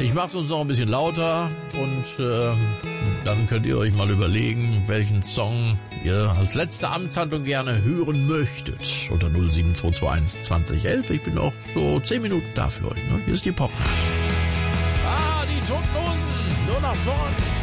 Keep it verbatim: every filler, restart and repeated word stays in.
Ich mache es uns noch ein bisschen lauter und äh, dann könnt ihr euch mal überlegen, welchen Song ihr als letzte Amtshandlung gerne hören möchtet. Unter null sieben zwei zwei eins zwanzig elf. Ich bin auch so zehn Minuten da für euch. Ne? Hier ist die Pop. Ah, die Toten Hosen. Nur nach vorn.